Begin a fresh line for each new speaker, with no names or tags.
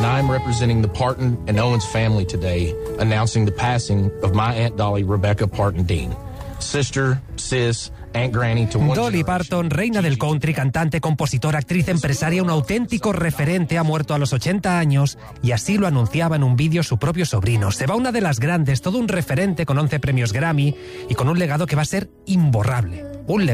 and I am representing the Parton and Owens family today, announcing the passing of my Aunt Dolly Rebecca Parton Dean. Sister, sis, Aunt Granny to one
Dolly Parton, reina del country, cantante, compositora, actriz, empresaria, un auténtico referente, ha muerto a los 80 años y así lo anunciaba en un vídeo su propio sobrino. Se va una de las grandes, todo un referente con 11 premios Grammy y con un legado que va a ser imborrable. Un legado